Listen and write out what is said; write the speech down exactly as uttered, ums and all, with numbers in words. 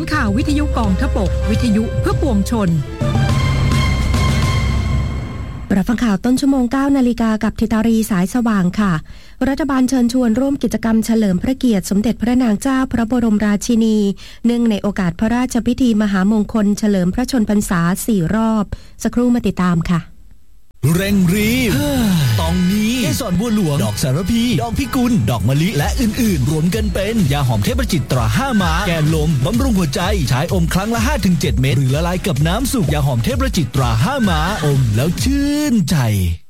ย์ข่าววิทยุกองทพบกวิทยุเพื่อปวงชนรับฟังข่าวต้นชั่วโมง เก้านาฬิกากับธิตารีสายสว่างค่ะรัฐบาลเชิญชวนร่วมกิจกรรมเฉลิมพระเกียรติสมเด็จพระนางเจ้าพระบรมราชินีเนื่องในโอกาสพระราชพิธีมหามงคลเฉลิมพระชนพรรษาสี่รอบสักครู่มาติดตามค่ะเร่งรีบตองนี้เกสรบัวหลวงดอกสารพีดอกพิกุลดอกมะลิและอื่นๆรวมกันเป็นยาหอมเทพจิตตราห้าม้าแก้ลมบำรุงหัวใจใช้อมครั้งละ ห้าถึงเจ็ด เม็ดหรือละลายกับน้ำสูบยาหอมเทพจิตตราห้าม้าอมแล้วชื่นใจ